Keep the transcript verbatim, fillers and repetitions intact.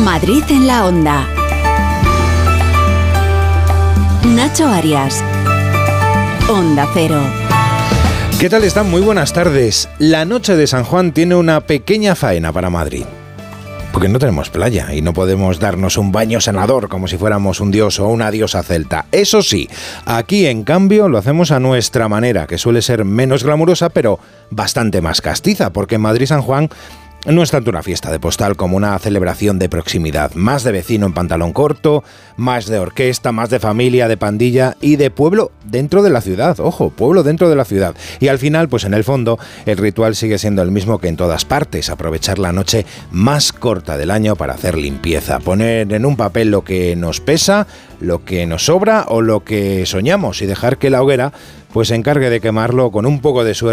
Madrid en la Onda. Nacho Arias. Onda Cero. ¿Qué tal están? Muy buenas tardes. La noche de San Juan tiene una pequeña faena para Madrid. Porque no tenemos playa y no podemos darnos un baño sanador como si fuéramos un dios o una diosa celta. Eso sí, aquí en cambio lo hacemos a nuestra manera, que suele ser menos glamurosa, pero bastante más castiza, porque en Madrid San Juan no es tanto una fiesta de postal como una celebración de proximidad, más de vecino en pantalón corto, más de orquesta, más de familia, de pandilla y de pueblo dentro de la ciudad, ojo, pueblo dentro de la ciudad. Y al final, pues en el fondo, el ritual sigue siendo el mismo que en todas partes, aprovechar la noche más corta del año para hacer limpieza, poner en un papel lo que nos pesa, lo que nos sobra o lo que soñamos y dejar que la hoguera pues se encargue de quemarlo con un poco de suerte